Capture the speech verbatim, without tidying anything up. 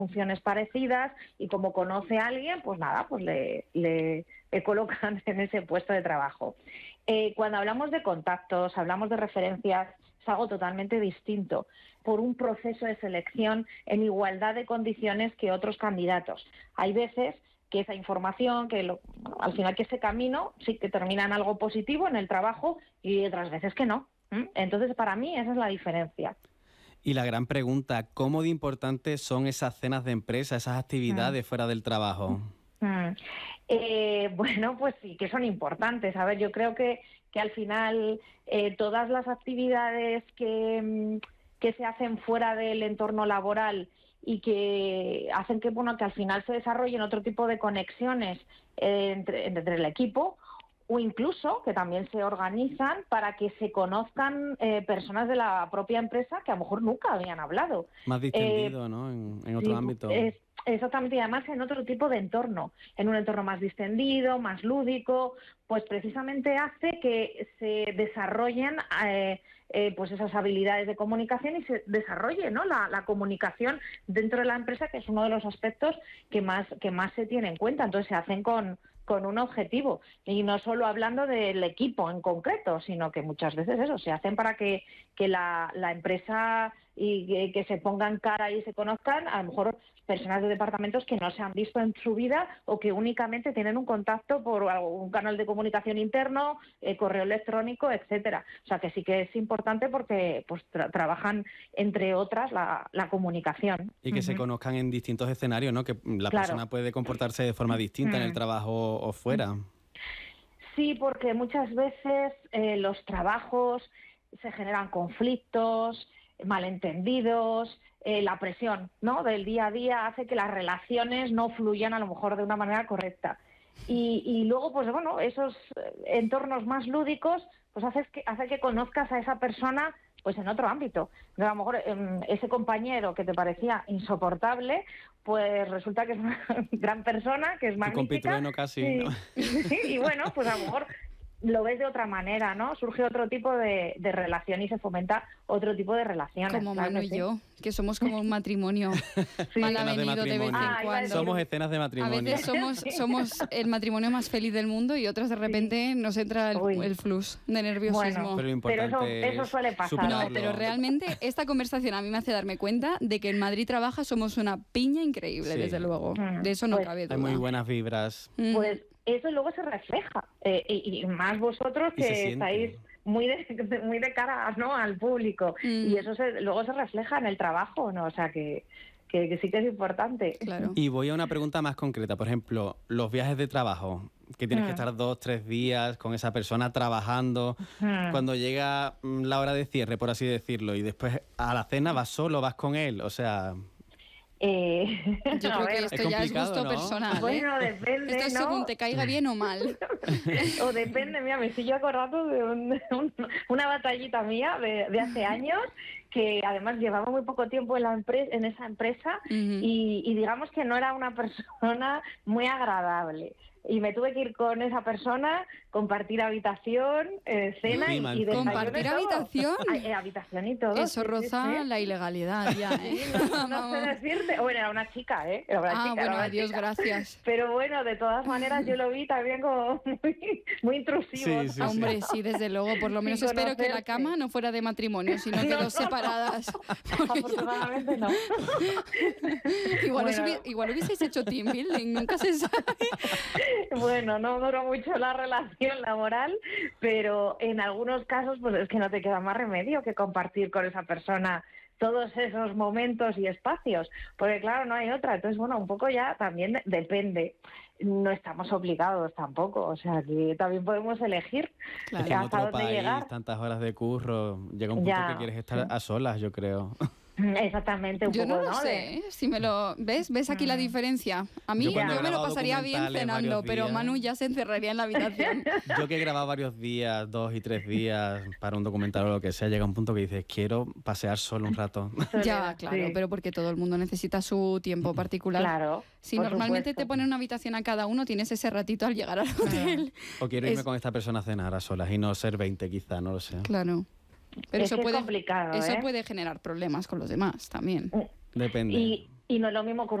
funciones parecidas y como conoce a alguien, pues nada, pues le, le, le colocan en ese puesto de trabajo. Eh, cuando hablamos de contactos, hablamos de referencias, es algo totalmente distinto, por un proceso de selección en igualdad de condiciones que otros candidatos. Hay veces que esa información, que lo, al final que ese camino sí que termina en algo positivo en el trabajo y otras veces que no. ¿Mm? Entonces, para mí esa es la diferencia. Y la gran pregunta, ¿cómo de importantes son esas cenas de empresa, esas actividades mm. fuera del trabajo? Mm. Eh, bueno, pues sí, que son importantes. A ver, yo creo que, que al final eh, todas las actividades que, que se hacen fuera del entorno laboral y que hacen que, bueno, que al final se desarrollen otro tipo de conexiones eh, entre, entre el equipo, o incluso que también se organizan para que se conozcan eh, personas de la propia empresa que a lo mejor nunca habían hablado. Más distendido, eh, ¿no? En, en otro sí, ámbito. Es, exactamente, y además en otro tipo de entorno, en un entorno más distendido, más lúdico, pues precisamente hace que se desarrollen eh, eh, pues esas habilidades de comunicación y se desarrolle, ¿no? la, la comunicación dentro de la empresa, que es uno de los aspectos que más, que más se tiene en cuenta. Entonces se hacen con con un objetivo, y no solo hablando del equipo en concreto, sino que muchas veces eso, se hacen para que, que la, la empresa y que, que se pongan cara y se conozcan, a lo mejor personas de departamentos que no se han visto en su vida o que únicamente tienen un contacto por un canal de comunicación interno, eh, correo electrónico, etcétera. O sea que sí que es importante porque pues tra- trabajan, entre otras, la, la comunicación. Y que Uh-huh. se conozcan en distintos escenarios, ¿no? Que la claro. persona puede comportarse de forma distinta uh-huh. en el trabajo o fuera. Sí, porque muchas veces eh, los trabajos se generan conflictos, malentendidos, eh, la presión, ¿no? del día a día hace que las relaciones no fluyan a lo mejor de una manera correcta. Y, y luego, pues bueno, esos entornos más lúdicos, pues hace que, hace que conozcas a esa persona pues en otro ámbito. A lo mejor eh, ese compañero que te parecía insoportable, pues resulta que es una gran persona, que es magnífica. Tu compitrueno casi, y, ¿no? y bueno, pues a lo mejor lo ves de otra manera, ¿no? Surge otro tipo de, de relación y se fomenta otro tipo de relaciones. Como claro Manu y sí. yo, que somos como un matrimonio sí. mal avenido de, de vez en ah, cuando. Somos escenas de matrimonio. A veces somos, somos el matrimonio más feliz del mundo y otras de repente sí. nos entra el, el flux de nerviosismo. Bueno, pero lo importante pero eso, eso suele pasar. superarlo. No, pero realmente esta conversación a mí me hace darme cuenta de que en Madrid Trabaja somos una piña increíble, sí. desde luego. Mm. De eso no pues, cabe duda. Hay muy buenas vibras. Mm. Pues eso luego se refleja. Eh, y, y más vosotros que estáis muy de, muy de cara, ¿no? al público. Mm. Y eso se, luego se refleja en el trabajo, ¿no? O sea que... Que, que sí que es importante. Claro. Y voy a una pregunta más concreta. Por ejemplo, los viajes de trabajo, que tienes mm. que estar dos, tres días con esa persona trabajando. Mm. Cuando llega la hora de cierre, por así decirlo, y después a la cena vas solo, vas con él, o sea... Eh, Yo creo que esto ya es gusto ¿no? personal. ¿eh? Bueno, depende, esto es ¿no? según te caiga bien o mal. O depende, mira, me estoy yo acordando de un, un, una batallita mía de, de hace años, que además llevaba muy poco tiempo en, la empresa, en esa empresa uh-huh. y, y digamos que no era una persona muy agradable. Y me tuve que ir con esa persona, compartir habitación, eh, cena sí, y, y desayuno. ¿Compartir habitación? Eh, habitación y todo. Eso sí, roza sí, sí. la ilegalidad ya, ¿eh? Sí, no, no sé decirte. Bueno, era una chica, ¿eh? Era una ah, chica, bueno, una adiós, chica. gracias. Pero bueno, de todas maneras yo lo vi también como muy, muy intrusivo. Sí, sí, Hombre, sí. sí, desde luego. Por lo menos Sin espero conocerse. que la cama no fuera de matrimonio, sino que no, dos no, separadas. No. Afortunadamente no. igual, bueno. hubi- igual hubieseis hecho team building, nunca se sabe. Bueno, no duró mucho la relación laboral, pero en algunos casos pues es que no te queda más remedio que compartir con esa persona todos esos momentos y espacios, porque claro, no hay otra. Entonces, bueno, un poco ya también de- depende. No estamos obligados tampoco, o sea, que también podemos elegir claro. En hasta otro dónde país, llegar. Tantas horas de curro, llega un punto Ya, que quieres estar sí. a solas, yo creo. Exactamente, un yo poco, no lo ¿no? sé, De... ¿eh? Si me lo ves, ves aquí la diferencia. A mí Yo, yo, yo me lo pasaría bien cenando, pero días, Manu ya se encerraría en la habitación. Yo que he grabado varios días, dos y tres días para un documental o lo que sea, llega un punto que dices, quiero pasear solo un rato. Ya, claro, sí. Pero porque todo el mundo necesita su tiempo particular. Claro. Si normalmente supuesto. te ponen una habitación a cada uno, tienes ese ratito al llegar al hotel. O quiero irme es... con esta persona a cenar a solas y no ser veinte quizá, no lo sé. Claro. Pero es eso, que puede, es complicado, eso ¿eh? puede generar problemas con los demás también. Depende. Y, Y no es lo mismo que